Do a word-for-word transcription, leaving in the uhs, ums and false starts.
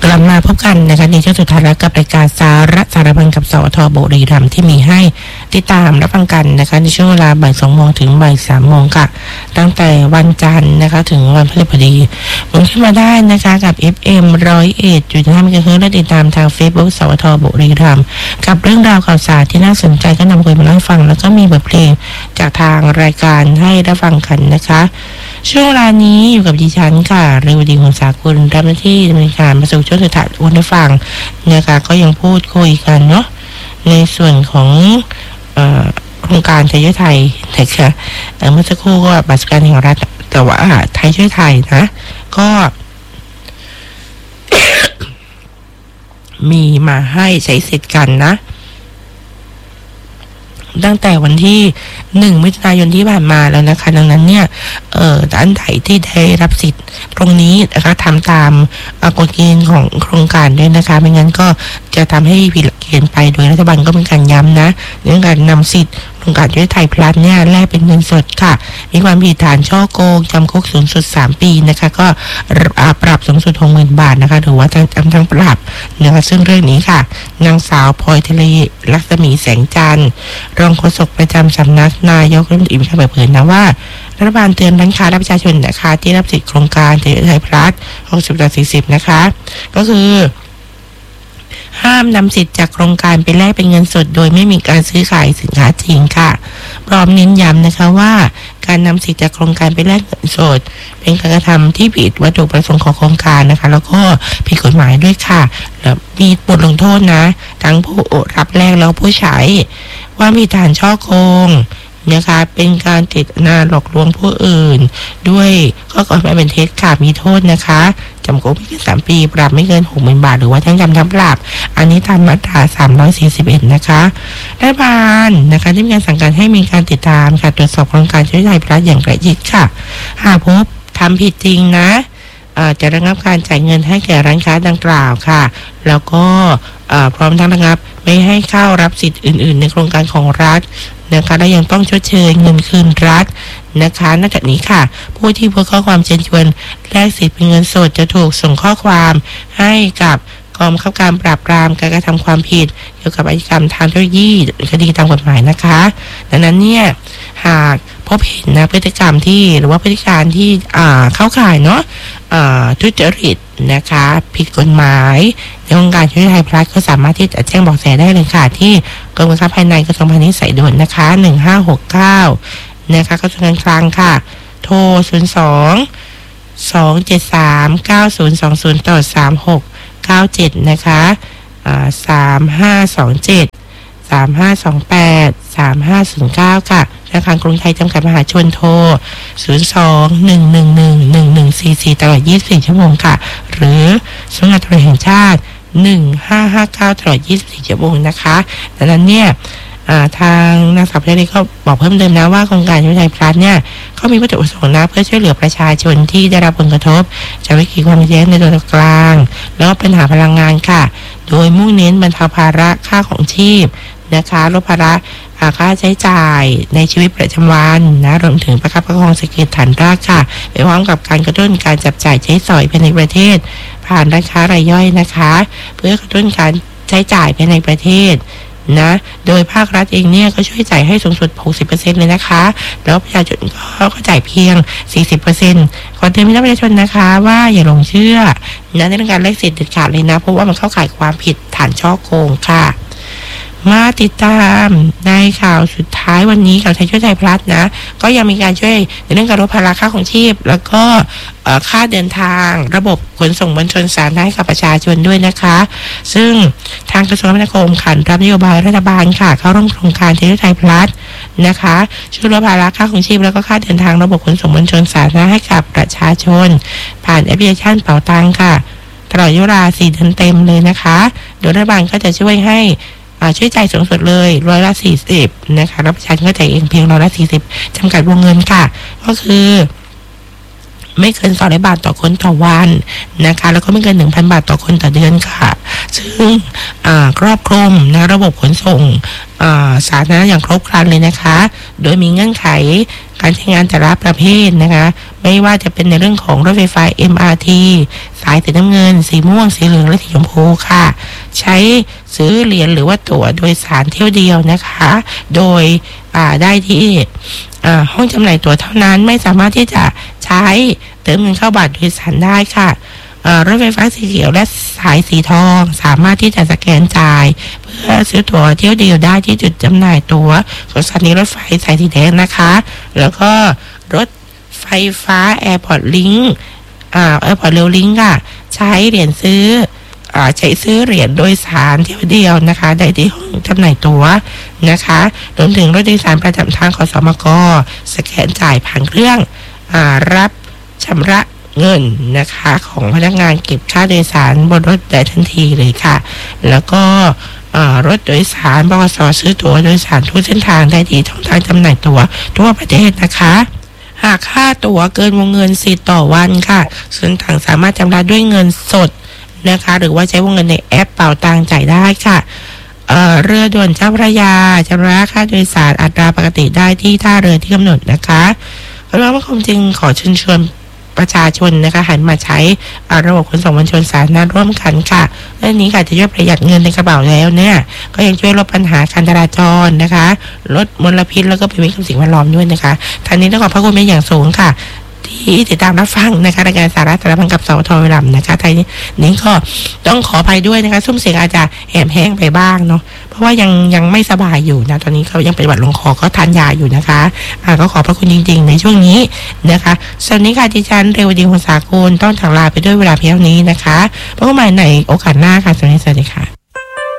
กลับมาพบกันนะคะในช่วงสุดท้ายแล้วกับรายการสาระสารพันกับสวทบุรีรัมย์ที่มีให้ติดตามรับฟังกันนะคะในช่วงเวลาบ่ายสองโมงถึงบ่ายสามโมงค่ะตั้งแต่วันจันทร์นะคะถึงวันพฤหัสบดีหมุนขึ้นมาได้นะคะกับ เอฟ เอ็ม หนึ่งร้อยเอ็ดจุดห้า เมกะเฮิรตซ์และติดตามทาง Facebook สวทบุรีรัมย์กับเรื่องราวข่าวสารที่น่าสนใจก็นำคุยมาเล่าให้ฟังแล้วก็มีบทเพลงจากทางรายการให้รับฟังกันนะคะช่วงเวลานี้อยู่กับดิฉันค่ะเรวดี หงสากุลรับหน้าที่ดำเนินการมาสู่ช่วงสุดท้ายวันได้ฟังนะคะก็ยังพูดคุยกันเนาะในส่วนของเอ่อโครงการไทยช่วยไทยนะคะเมื่อสักครู่ก็บัตรการแห่งรัฐแต่ว่าไทยช่วยไทยนะก็ มีมาให้ใช้สิทธิ์กันนะตั้งแต่วันที่หนึ่งมิถุนายนที่ผ่านมาแล้วนะคะดังนั้นเนี่ยเอ่อท่านใดที่ได้รับสิทธิ์ตรงนี้นะคะทำตามกฎเกณฑ์ของโครงการด้วยนะคะไม่งั้นก็จะทำให้ผิดหลักเกณฑ์ไปโดยรัฐบาลก็เป็นการย้ำนะเรื่องการนำสิทธิ์โครงการช่วยไทยพลัสเนี่ยแลกเป็นเงินสดค่ะมีความผิดฐานฉ้อโกงจำคุกสูงสุดสามปีนะคะก็ปรับสูงสุด หกหมื่น บาทนะคะหรือว่าจำทั้งปรับนะคะซึ่งเรื่องนี้ค่ะนางสาวพลอยทะเลลักษมีแสงจันทร์รองโฆษกประจำสำนักนายกรัฐมนตรีมีการเปิดเผยนะว่ารัฐบาลเตือนร้านค้าและประชาชนนะคะที่รับสิทธิโครงการไทยพลัสหกสิบต่อสี่สิบนะคะก็คือห้ามนำสิทธิ์จากโครงการไปแลกเป็นเงินสดโดยไม่มีการซื้อขายสินค้าจริงค่ะพร้อมเน้นย้ำนะคะว่าการนำสิทธิ์จากโครงการไปแลกเงินสดเป็นการกระทำที่ผิดวัตถุประสงค์ของโครงการนะคะแล้วก็ผิดกฎหมายด้วยค่ะแล้วมีบทลงโทษนะทั้งผู้รับแลกแล้วผู้ใช้ว่ามีฐานฉ้อโกงนะคะเป็นการเจตนาหลอกลวงผู้อื่นด้วยข้อกฎหมายเป็นเท็จค่ะมีโทษนะคะจำคุกไม่เกินสามปีปรับไม่เกิน หกหมื่น บาทหรือว่าทั้งจำทั้งปรับอันนี้ตามมาตราสามร้อยสี่สิบเอ็ดนะคะรัฐบาลนะคะที่มีการสั่งการให้มีการติดตามค่ะตรวจสอบโครงการช่วยไทยพลัสอย่างใกล้ชิดค่ะหากพบทำผิดจริงนะจะระงับการจ่ายเงินให้แก่ร้านค้าดังกล่าวค่ะแล้วก็พร้อมทั้งระงับไม่ให้เข้ารับสิทธิ์อื่นๆในโครงการของรัฐนะคะและยังต้องชดเชยเงินคืนรัฐนะคะนอกจากนี้ค่ะผู้ที่โพสต์ข้อความเชิญชวนแลกสิทธิ์เป็นเงินสดจะถูกส่งข้อความให้กับกองบังคับการปราบปรามการกระทำความผิดเกี่ยวกับอาชญากรรมทางเทคโนโลยีคดีตามกฎหมายนะคะดังนั้นเนี่ยหากพบเห็นนะพฤติกรรมที่หรือว่าพฤติการที่อ่าเข้าข่ายเนาะอ่าทุจริตนะคะผิดกฎหมายในโครงการช่วยไทยพลัสก็สามารถที่จะแจ้งเบาะแสได้เลยค่ะที่กรมการค้าภายในกระทรวงพาณิชย์สายด่วนนะคะหนึ่งห้าหกเก้านะคะกระทรวงการคลังค่ะโทรศูนย์ สอง สอง เจ็ด สาม เก้า ศูนย์ สอง ศูนย์ต่อสามหกเก้าเจ็ดนะคะอ่าสามห้าสองเจ็ดสามห้าสองแปดสามห้าศูนย์เก้าค่ะธนาคารกรุงไทยจำกัดมหาชนโทรศูนย์ สอง หนึ่ง หนึ่ง หนึ่ง หนึ่ง หนึ่ง สี่ สี่ตลอดยี่สิบสี่ชั่วโมงค่ะหรือสำนักงานตำรวจแห่งชาติหนึ่งห้าห้าเก้าตลอดยี่สิบสี่ชั่วโมงนะคะดังนั้นเนี่ยทางนางสาวพลอยก็บอกเพิ่มเติมนะว่าโครงการช่วยไทยพลัสเนี่ยเขามีวัตถุประสงค์นะเพื่อช่วยเหลือประชาชนที่ได้รับผลกระทบจากวิกฤตความขัดแย้งในตะวันออกกลางแล้วก็ปัญหาพลังงานค่ะโดยมุ่งเน้นบรรเทาภาระค่าของชีพนะคะลดภาระค่าใช้จ่ายในชีวิตประจำวันนะรวมถึงประคับประคองเศรษฐกิจฐานรากค่ะไปพร้อมกับการกระตุ้นการจับจ่ายใช้สอยภายในประเทศผ่านร้านค้ารายย่อยนะคะเพื่อกระตุ้นการใช้จ่ายภายในประเทศนะโดยภาครัฐเองเนี่ยก็ช่วยจ่ายให้สูงสุด หกสิบเปอร์เซ็นต์ เลยนะคะแล้วประชาชนก็จ่ายเพียง สี่สิบเปอร์เซ็นต์ ขอเตือนพี่น้องประชาชนนะคะว่าอย่าหลงเชื่อนะในเรื่องการแลกสิทธิ์เด็ดขาดเลยนะเพราะว่ามันเข้าข่ายความผิดฐานฉ้อโกงค่ะมาติดตามในข่าวสุดท้ายวันนี้ข่าวไทยช่วยไทยพลัสนะก็ยังมีการช่วยในเรื่องการลดภาระค่าของชีพแล้วก็ค่าเดินทางระบบขนส่งมวลชนสาธารณะให้กับประชาชนด้วยนะคะซึ่งทางกระทรวงคมนาคมขันรับนโยบายรัฐบาลค่ะเข้าร่วมโครงการไทยช่วยไทยพลัสนะคะช่วยลดภาระค่าของชีพแล้วก็ค่าเดินทางระบบขนส่งมวลชนสาธารณะให้กับประชาชนผ่านแอปพลิเคชันเป๋าตังค่ะตลอดเวลาสี่เดือนเต็มเลยนะคะโดยรัฐบาลก็จะช่วยให้ช่วยจ่ายสูงสุดเลยร้อยละสี่สิบนะคะรับประชาชนก็จ่ายเองเพียงร้อยละสี่สิบจำกัดวงเงินค่ะก็คือไม่เกินสองร้อยบาทต่อคนต่อวันนะคะแล้วก็ไม่เกิน หนึ่งพัน บาทต่อคนต่อเดือนค่ะซึ่งครอบคลุมนะระบบขนส่งสาธารณะอย่างครบครันเลยนะคะโดยมีเงื่อนไขการใช้งานแต่ละประเภทนะคะไม่ว่าจะเป็นในเรื่องของรถไฟฟ้า เอ็ม อาร์ ที สายสีน้ำเงินสีม่วงสีเหลืองและสีชมพูค่ะใช้ซื้อเหรียญหรือว่าตั๋วโดยสารเที่ยวเดียวนะคะโดยได้ที่ห้องจำหน่ายตั๋วเท่านั้นไม่สามารถที่จะใช้เติมเงินเข้าบัตรโดยสารได้ค่ะรถไฟฟ้าสีเขียวและสายสีทองสามารถที่จะสแกนจ่ายเพื่อซื้อตั๋วเที่ยวเดียวได้ที่จุดจำหน่ายตั๋วของสถานีรถไฟสายสีแดงนะคะแล้วก็รถไฟฟ้า Airport Link อ่า Airport Rail Link ค่ะใช้เหรียญซื้ออ่าใช้ซื้อเหรียญโดยสารเที่ยวเดียวนะคะได้ที่ห้องจำหน่ายตั๋วนะคะรวมถึงรถโดยสารประจำทางขสมกสแกนจ่ายผ่านเครื่องอ่ารับชำระเงินนะคะของพนักงานเก็บค่าโดยสารบนรถได้ทันทีเลยค่ะแล้วก็รถโดยสารบขส.ซื้อตั๋วโดยสารทุกเส้นทางได้ที่ช่องทางจำหน่ายตั๋วทั่วประเทศนะคะหากค่าตั๋วเกินวงเงินสิทธิ์ต่อวันค่ะส่วนต่างสามารถชำระด้วยเงินสดนะคะหรือว่าใช้วงเงินในแอปเป๋าตังจ่ายได้ค่ะ เอ่อเรือด่วนเจ้าพระยาชำระค่าโดยสารอัตราปกติได้ที่ท่าเรือที่กำหนดนะคะพระบรมคมจึงขอเชิญชวนประชาชนนะคะหันมาใช้ระบบขนส่งมวลชนสาธารณะร่วมกันค่ะและนี้ค่ะจะช่วยประหยัดเงินในกระเป๋าแล้วเนี่ยก็ยังช่วยลดปัญหาการจราจรนะคะลดมลพิษแล้วก็เป็นมิตรกับสิ่งแวดล้อมด้วยนะคะท่านนี้ต้องขอบพระคุณเป็นอย่างสูงค่ะที่ติดตามรับฟังนะคะรายการสาระสารพันกับสวทเวลานะคะไทยนี้ก็ต้องขออภัยด้วยนะคะซุ้มเสียงอาจจะแหบแห้งไปบ้างเนาะเพราะว่ายังยังไม่สบายอยู่นะตอนนี้เขายังเป็นหวัดลงคอก็ทานยาอยู่นะคะอ่าก็ขอพระคุณจริงๆในช่วงนี้นะคะสวัสดีค่ะดิฉันเรวดีหัวสากุลต้องจากลาไปด้วยเวลาเพียงนี้นะคะพบกันใหม่ในโอกาสหน้าค่ะสวัสดีค่ะ